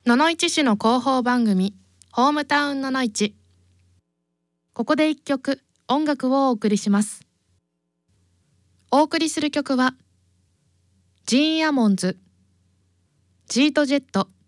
野々市市の広報番組ホームタウン野々市。ここで一曲音楽をお送りします。お送りする曲はジーン・アモンズ、ジートジェット